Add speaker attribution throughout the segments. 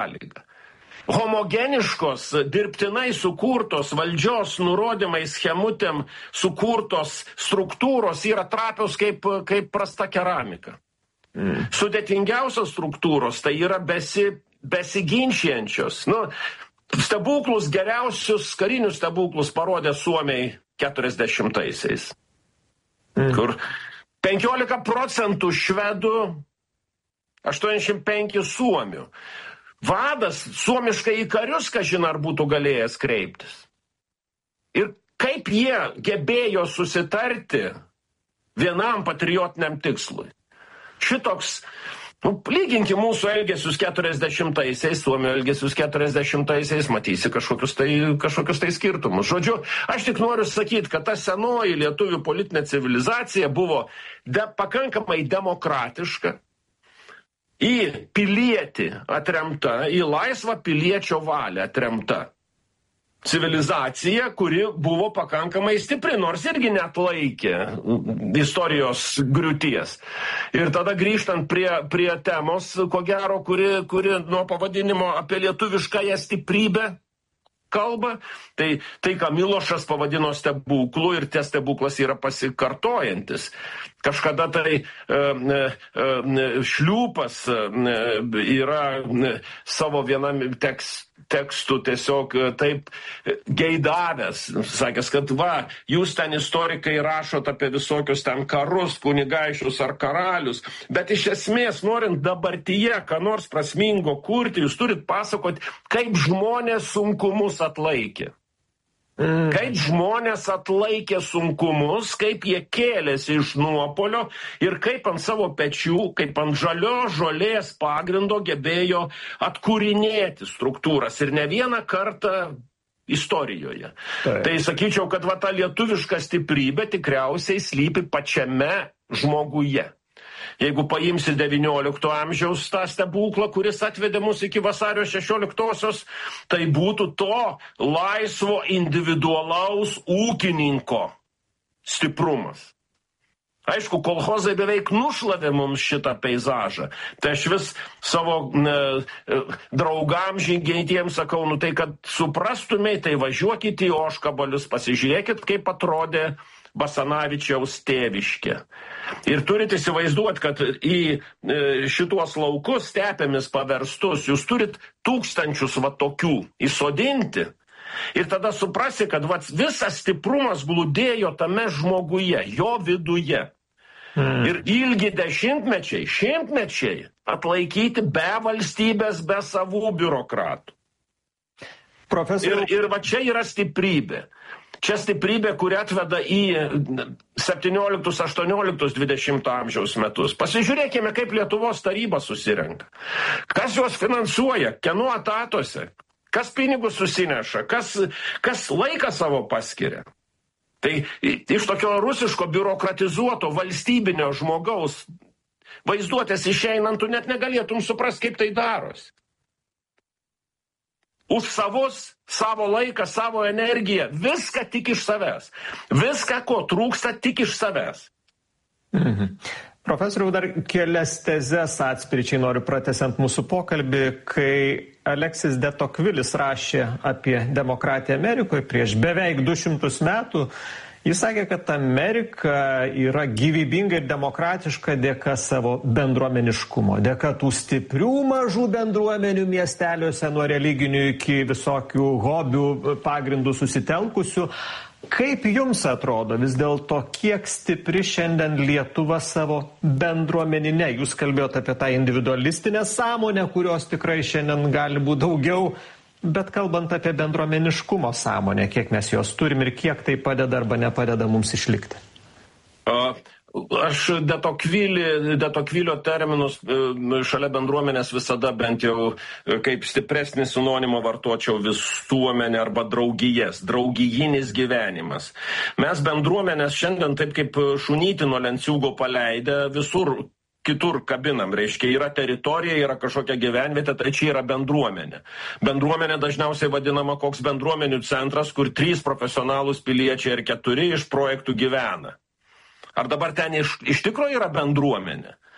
Speaker 1: sąlyga. Homogeniškos, dirbtinai sukurtos valdžios nurodymais, schemutėm sukurtos struktūros yra trapios kaip prasta keramika. Sudėtingiausios struktūros tai yra besiginčiančios. Stebuklus, geriausius karinius stebuklus parodė Suomiai 40-aisiais, kur 15% švedų, 85 suomių. Vadas suomiškai į karius, kažin ar būtų galėjęs kreiptis. Ir kaip jie gebėjo susitarti vienam patriotiniam tikslui. Šitoks, lyginkim mūsų elgesius 40-aisiais, Suomio elgesius 40-aisiais, matysi kažkokius tai skirtumus. Žodžiu, aš tik noriu sakyti, kad ta senoji lietuvių politinė civilizacija buvo pakankamai demokratiška, į pilietį atremta, į laisvą piliečio valią atremta civilizacija, kuri buvo pakankamai stipri, nors irgi neatlaikė istorijos griūties. Ir tada grįžtant prie temos, ko gero, kuri nuo pavadinimo apie lietuviškąją stiprybę kalba, tai ką Milošas pavadino stebuklu ir tie stebuklas yra pasikartojantis. Kažkada tai Šliūpas yra savo vienam tekstų tiesiog taip geidavęs, sakęs, kad jūs ten istorikai rašot apie visokius ten karus, kunigaičius ar karalius, bet iš esmės, norint dabartyje, ką nors prasmingo kurti, jūs turit pasakoti, kaip žmonės sunkumus atlaikė. Kaip žmonės atlaikė sunkumus, kaip jie kėlėsi iš nuopolio ir kaip ant savo pečių, kaip ant žolės pagrindo gebėjo atkūrinėti struktūras ir ne vieną kartą istorijoje. Tai sakyčiau, kad ta lietuviška stiprybė tikriausiai slypi pačiame žmoguje. Jeigu paimsi 19 amžiaus tą stebuklą, kuris atvedė mus iki vasario 16-osios, tai būtų to laisvo individualaus ūkininko stiprumas. Aišku, kolchozai beveik nušlavė mums šitą peizažą. Tai aš vis savo draugam žingeitiems sakau, tai kad suprastumėte, tai važiuokite į Ožkabalius, pasižiūrėkit, kaip atrodė Basanavičiaus tėviškė. Ir turite įsivaizduoti, kad į šituos laukus stepėmis paverstus, jūs turit tūkstančius tokių įsodinti. Ir tada suprasi, kad visas stiprumas glūdėjo tame žmoguje, jo viduje. Ir ilgi šimtmečiai atlaikyti be valstybės, be savų biurokratų. Ir čia yra stiprybė. Čia stiprybė, kuri atveda į 17, 18, 20 amžiaus metus. Pasižiūrėkime, kaip Lietuvos taryba susirenka. Kas juos finansuoja, kieno atatuose, kas pinigus susineša, kas laiką savo paskiria. Tai iš tokio rusiško biurokratizuoto valstybinio žmogaus vaizduotės išeinant, tu net negalėtum suprasti, kaip tai darosi. Už savo laiką, savo energiją, viską tik iš savęs. Viską, ko trūksta, tik iš savęs.
Speaker 2: Profesoriau, dar kelias tezes atspirčiai noriu pratęsiant mūsų pokalbį, kai Aleksis de Tocquevillis rašė apie demokratiją Amerikoje prieš beveik 200 metų. Jis sakė, kad Amerika yra gyvybinga ir demokratiška dėka savo bendruomeniškumo, dėka tų stiprių mažų bendruomenių miesteliuose nuo religinių iki visokių hobių pagrindų susitelkusių. Kaip jums atrodo vis dėlto, kiek stipri šiandien Lietuva savo bendruomeninė? Jūs kalbėjote apie tą individualistinę sąmonę, kurios tikrai šiandien gali būti daugiau. Bet kalbant apie bendruomeniškumo sąmonę, kiek mes jos turim ir kiek tai padeda arba nepadeda mums išlikti?
Speaker 1: Aš de Tocquevillio terminus šalia bendruomenės visada bent jau kaip stipresnį sinonimą vartočiau visuomenė arba draugijas, draugijinis gyvenimas. Mes bendruomenės šiandien taip kaip šunytį nuo lenciūgo paleidę visur kitur kabinam, reiškia, yra teritorija, yra kažkokia gyvenvietė, tai čia yra bendruomenė. Bendruomenė dažniausiai vadinama koks bendruomenių centras, kur 3 profesionalūs piliečiai ir 4 iš projektų gyvena. Ar dabar ten iš tikrųjų yra bendruomenė?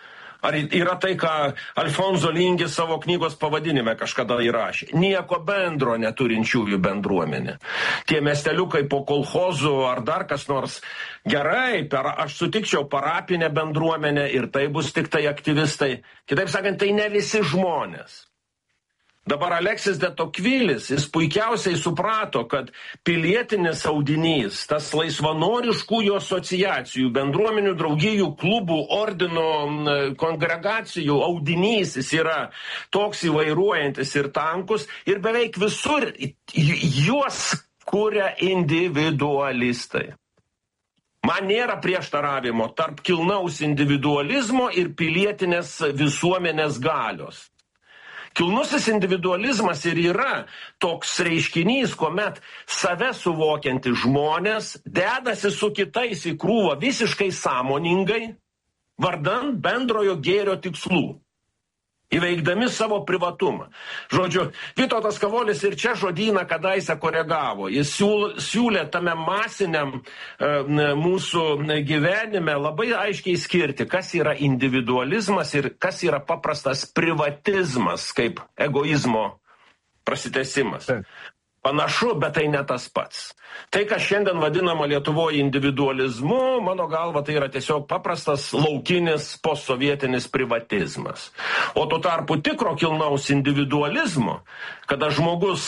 Speaker 1: Ar yra tai, ką Alfonso Lingis savo knygos pavadinime kažkada įrašė? Nieko bendro neturinčiųjų bendruomenė. Tie miesteliukai po kolchozų ar dar kas nors gerai, aš sutikčiau parapinę bendruomenę ir tai bus tik tai aktyvistai. Kitaip sakant, tai ne visi žmonės. Dabar Aleksis de Tocquevillis, jis puikiausiai suprato, kad pilietinis audinys, tas laisvanoriškųjų asociacijų, bendruomenių, draugijų, klubų, ordino, kongregacijų audinys, jis yra toks įvairuojantis ir tankus ir beveik visur juos kuria individualistai. Man nėra prieštaravimo tarp kilnaus individualizmo ir pilietinės visuomenės galios. Kilnusis individualizmas ir yra toks reiškinys, kuomet save suvokianti žmonės dedasi su kitais į krūvą visiškai sąmoningai, vardan bendrojo gėrio tikslų, įveikdami savo privatumą. Žodžiu, Vytautas Kavolis ir čia žodyną kadaise koregavo. Jis siūlė tame masiniam mūsų gyvenime labai aiškiai skirti, kas yra individualizmas ir kas yra paprastas privatizmas, kaip egoizmo prasitęsimas. Panašu, bet tai ne tas pats. Tai, kas šiandien vadinama Lietuvoje individualizmu, mano galva, tai yra tiesiog paprastas laukinis postsovietinis privatizmas. O tuo tarpu tikro kilnaus individualizmo, kada žmogus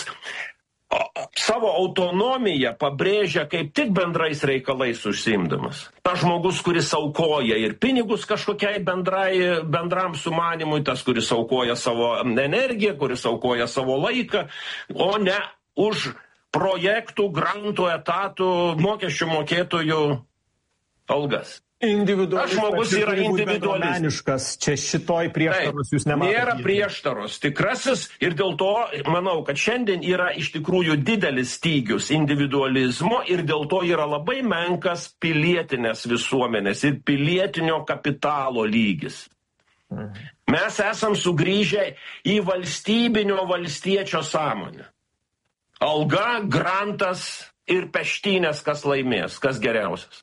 Speaker 1: savo autonomiją pabrėžia kaip tik bendrais reikalais užsiimdamas. Ta žmogus, kuris aukoja ir pinigus kažkokiai bendram sumanimui, tas, kuris aukoja savo energiją, kuris aukoja savo laiką, o ne už projektų, grantų, etatų, mokesčių mokėtojų algas.
Speaker 2: Žmogus yra individualistiškas. Čia šitoj prieštaros jūs nematote.
Speaker 1: Nėra prieštaros. Tikrasis ir dėl to manau, kad šiandien yra iš tikrųjų didelis stygius individualizmo ir dėl to yra labai menkas pilietinės visuomenės ir pilietinio kapitalo lygis. Mes esam sugrįžę į valstybinio valstiečio sąmonę. Alga, grantas ir peštynės, kas laimės, kas geriausias.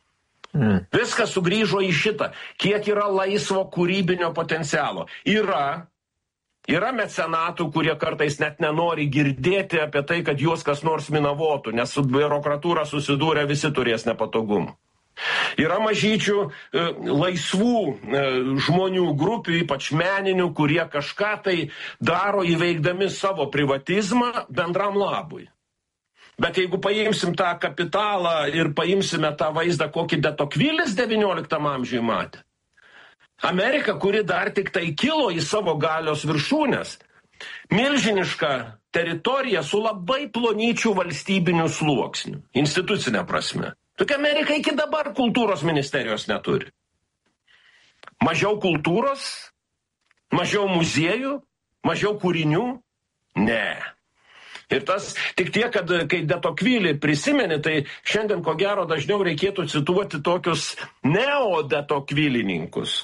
Speaker 1: Viskas sugrįžo į šitą. Kiek yra laisvo kūrybinio potencialo? Yra mecenatų, kurie kartais net nenori girdėti apie tai, kad juos kas nors minavotų, nes su biurokratūra susidūrę visi turės nepatogumų. Yra mažyčių laisvų žmonių grupių, ypač meninių, kurie kažką tai daro įveikdami savo privatizmą bendram labui. Bet jeigu paimsim tą kapitalą ir paimsime tą vaizdą, kokį de Tocquevillis XIX amžiui matė. Amerika, kuri dar tik tai kilo į savo galios viršūnės, milžiniška teritorija su labai plonyčių valstybinių sluoksnių, institucinė prasme. Tokia Amerika iki dabar kultūros ministerijos neturi. Mažiau kultūros, mažiau muziejų, mažiau kūrinių? Ne. Ir tas tik tiek, kad kai de Tocquevillį prisimeni, tai šiandien ko gero dažniau reikėtų cituoti tokius neodetokvilininkus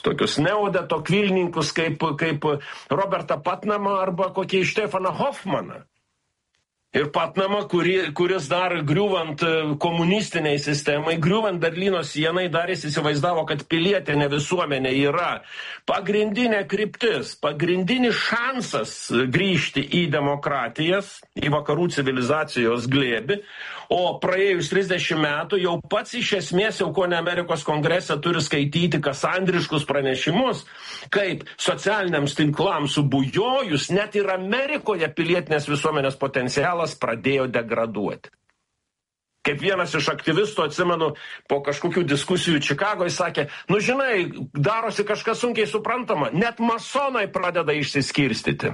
Speaker 1: kaip Robertą Putnamą arba kokį Štefaną Hoffmaną. Ir Putnamą, kuris dar griūvant komunistiniai sistemai, griūvant Berlyno sienai, dar jis įsivaizdavo, kad pilietinė visuomenė yra pagrindinė kryptis, pagrindinis šansas grįžti į demokratijas, į vakarų civilizacijos glėbį, o praėjus 30 metų jau pats iš esmės jau ko ne Amerikos kongrese turi skaityti kasandriškus pranešimus, kaip socialiniams tinklams subujojus, net ir Amerikoje pilietinės visuomenės potencialas pradėjo degraduoti. Kaip vienas iš aktyvistų, atsimenu, po kažkokių diskusijų Čikagoje sakė, žinai, darosi kažkas sunkiai suprantama, net masonai pradeda išsiskirstyti.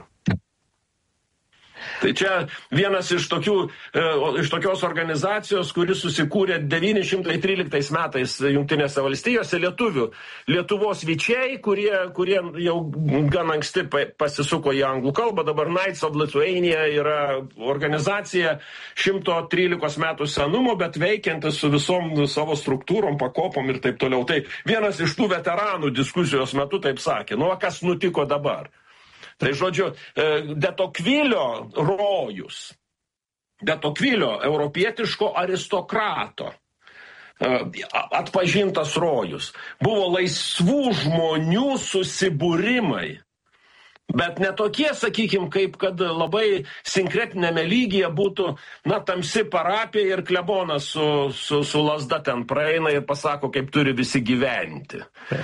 Speaker 1: Tai čia vienas iš tokios organizacijos, kuris susikūrė 913 metais Jungtinėse valstijose Lietuvos vyčiai, kurie jau gan anksti pasisuko į anglų kalbą. Dabar Knights of Lithuania yra organizacija 113 metų senumo, bet veikianti su visom savo struktūrom, pakopom ir taip toliau. Tai vienas iš tų veteranų diskusijos metu taip sakė, kas nutiko dabar? Tai žodžiu, de Tocquevillio rojus, de Tocquevillio europietiško aristokrato atpažintas rojus. Buvo laisvų žmonių susibūrimai. Bet ne tokie, sakykime, kaip kad labai sinkretinėme lygyje būtų, tamsi parapija ir klebonas su lazda ten praeina ir pasako, kaip turi visi gyventi.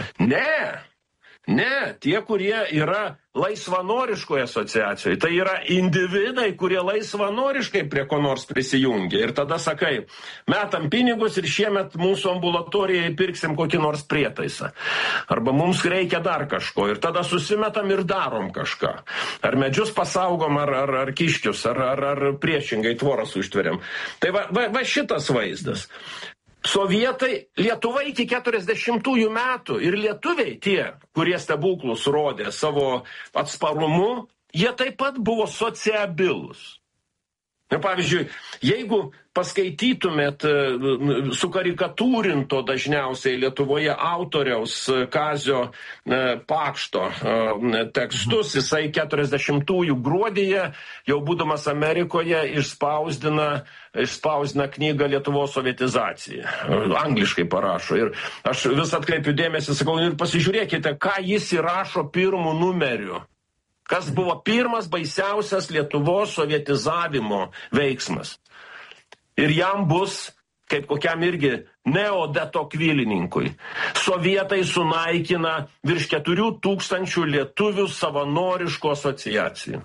Speaker 1: Ne, tie, kurie yra laisvanoriškoje asociacijoje, tai yra individai, kurie laisvanoriškai prie ko nors prisijungia. Ir tada sakai, metam pinigus ir šiemet mūsų ambulatorijai pirksim kokį nors prietaisą. Arba mums reikia dar kažko. Ir tada susimetam ir darom kažką. Ar medžius pasaugom, ar kiškius, ar priešingai tvoras užtveriam. Tai va šitas vaizdas. Sovietai, Lietuva iki 40-ųjų metų ir lietuviai tie, kurie stebuklus rodė savo atsparumu, jie taip pat buvo sociabilus. Ir pavyzdžiui, jeigu paskaitytumėt sukarikatūrinto dažniausiai Lietuvoje autoriaus Kazio Pakšto tekstus, jisai 40-ųjų gruodyje, jau būdamas Amerikoje, išspausdina knygą Lietuvos sovietizacija. Angliškai parašo. Ir aš vis atkreipiu dėmesį, sakau, ir pasižiūrėkite, ką jis įrašo pirmų numerių. Kas buvo pirmas baisiausias Lietuvos sovietizavimo veiksmas. Ir jam bus, kaip kokiam irgi neodetokvilininkui, sovietai sunaikina virš 4000 lietuvių savanoriškų asociacijų.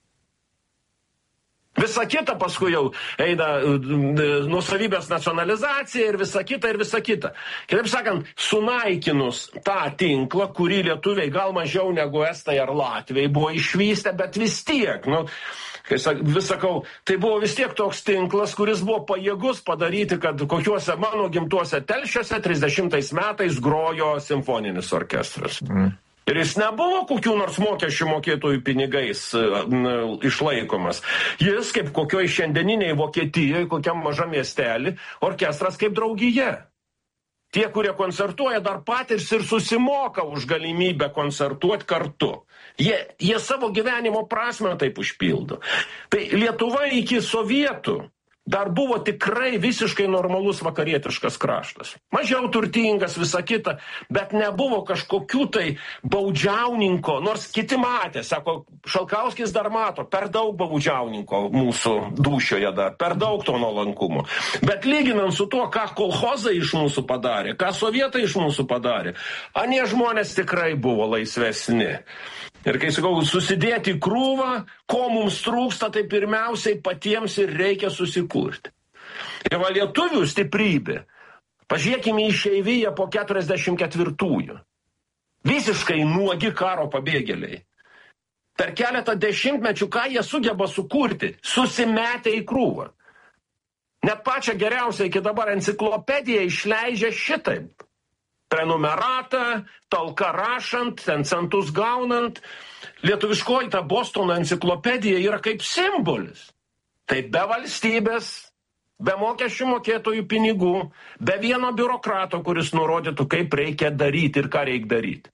Speaker 1: Visa kita paskui jau eina nuosavybės nacionalizacija ir visa kita. Kitaip sakant, sunaikinus tą tinklą, kurį lietuviai gal mažiau negu estai ar latviai buvo išvystę, bet vis tiek, vis sakau, tai buvo vis tiek toks tinklas, kuris buvo pajėgus padaryti, kad kokiuose mano gimtuose Telšiuose 30 metais grojo simfoninis orkestras. Ir jis nebuvo kokių nors mokesčių mokėtojų pinigais išlaikomas. Jis, kaip kokioj šiandieniniai Vokietijoje, kokiam mažam miestelį, orkestras kaip draugija. Tie, kurie koncertuoja, dar patys ir susimoka už galimybę koncertuoti kartu. Jie savo gyvenimo prasmę taip užpildo. Tai Lietuva iki sovietų dar buvo tikrai visiškai normalus vakarietiškas kraštas. Mažiau turtingas, visa kita, bet nebuvo kažkokių tai baudžiauninko, nors kiti matė, sako, Šalkauskis dar mato, per daug baudžiauninko mūsų dūšioje dar, per daug to nuolankumo. Bet lyginant su tuo, ką kolchozai iš mūsų padarė, ką sovietai iš mūsų padarė, anie žmonės tikrai buvo laisvesni. Ir kai sakau, susidėti krūvą, ko mums trūksta, tai pirmiausiai patiems ir reikia susikurti. Ir va lietuvių stiprybė, pažiūrėkime išeiviją po 44-ųjų. Visiškai nuogi karo pabėgėliai. Per keletą dešimtmečių, ką jie sugeba sukurti, susimetę į krūvą. Net pačią geriausią iki dabar enciklopediją išleidžia šitaip. Prenumeratą, talka rašant, ten centus gaunant. Lietuviškoji ta Bostono enciklopedija yra kaip simbolis. Tai be valstybės, be mokesčių mokėtojų pinigų, be vieno biurokrato, kuris nurodytų, kaip reikia daryti ir ką reikia daryti.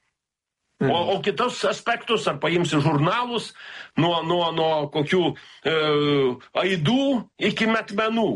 Speaker 1: O kitus aspektus, ar paimsi žurnalus, nuo kokių aidų iki metmenų.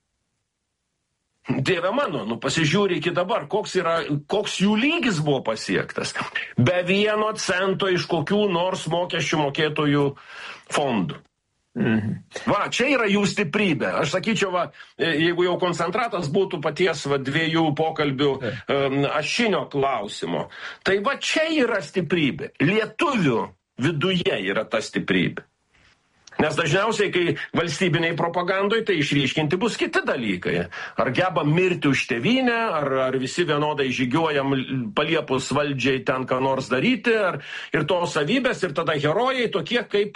Speaker 1: Dieve mano, pasižiūrė iki dabar, koks jų lygis buvo pasiektas. Be 1 cento iš kokių nors mokesčių mokėtojų fondų. Va, čia yra jų stiprybė. Aš sakyčiau, jeigu jau koncentratas būtų paties dviejų pokalbių ašinio klausimo, tai va čia yra stiprybė. Lietuvių viduje yra ta stiprybė. Nes dažniausiai, kai valstybiniai propagandoje, tai išryškinti bus kiti dalykai. Ar geba mirti už tėvynę, ar visi vienodai žygiuojam paliepus valdžiai ten ką nors daryti, ir tos savybės, ir tada herojai tokie kaip,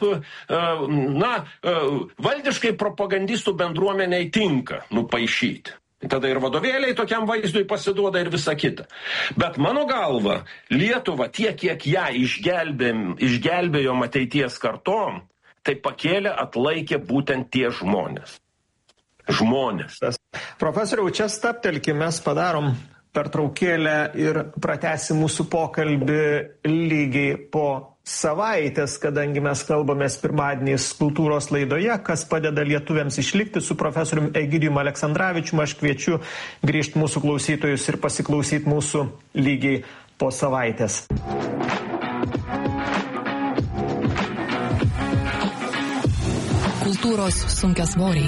Speaker 1: valdiškai propagandistų bendruomeniai tinka nupaišyti. Tada ir vadovėliai tokiam vaizdui pasiduoda ir visa kita. Bet mano galva, Lietuva tiek, kiek ją išgelbėjom ateities kartom, tai pakėlė, atlaikė būtent tie žmonės.
Speaker 2: Profesoriau, čia staptelkime, mes padarom pertraukėlę ir pratęsim mūsų pokalbį lygiai po savaitės, kadangi mes kalbamės pirmadieniais kultūros laidoje, kas padeda lietuviams išlikti, su profesoriumi Egidijumi Aleksandravičiumi. Aš kviečiu grįžti mūsų klausytojus ir pasiklausyti mūsų lygiai po savaitės.
Speaker 3: Kultūros sunkiasvoriai.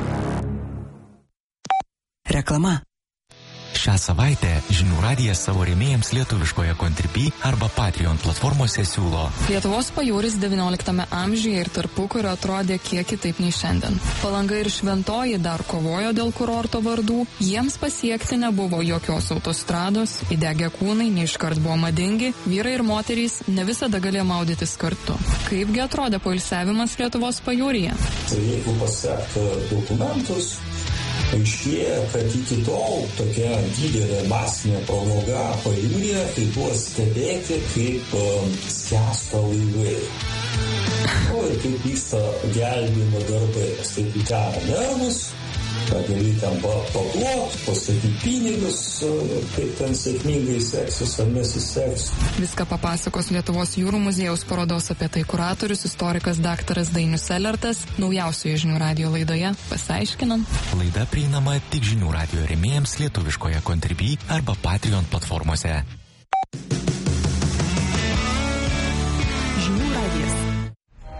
Speaker 3: Reklama.
Speaker 4: Šią savaitę Žinių radijas savo rėmėjams lietuviškoje Contribui arba Patreon platformose siūlo.
Speaker 3: Lietuvos pajūris XIX amžiuje ir tarpukario atrodė kiek kitaip nei šiandien. Palanga ir Šventoji dar kovojo dėl kurorto vardų, jiems pasiekti nebuvo jokios autostrados, įdegę kūnai neiškart buvo madingi, vyrai ir moterys ne visada galėjo maudytis kartu. Kaipgi atrodė poilsiavimas Lietuvos pajūryje?
Speaker 5: Jeigu pasekti dokumentus, aiškėja, kad iki tol tokia didelė masinė pramoga pajūryje tai buvo stebėti, kaip skęsta laivai. Ir kaip vyksta gelbėjimo darbai, nes taip įkara nervus, ką gali ten paplot, pastatyti pinigus, kaip ten sėkmingai seksis ar nesiseks.
Speaker 3: Viską papasakos Lietuvos jūrų muziejaus parodos apie tai kuratorius, istorikas daktaras Dainius Selertas, naujausioje Žinių radijo laidoje Pasiaiškinam.
Speaker 4: Laida prieinama tik Žinių radijo rėmėjams lietuviškoje Contribui arba Patreon platformose.